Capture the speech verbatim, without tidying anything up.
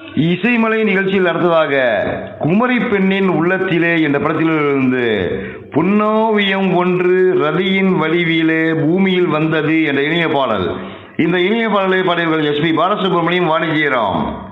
இசைமலை நிகழ்ச்சியில் அடுத்ததாக குமரி பெண்ணின் உள்ளத்திலே என்ற படத்திலிருந்து புன்னோவியம் ஒன்று ரதியின் வடிவிலே பூமியில் வந்தது என்ற இணைய பாடல். இந்த இணைய பாடலை பாடியவர்கள் எஸ் பி பாலசுப்ரமணியம், வாணி ஜெயராம்.